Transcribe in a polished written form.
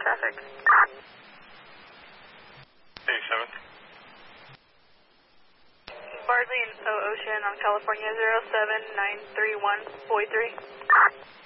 traffic. 87. Bardley and Ocean on California 07931, Boy 3.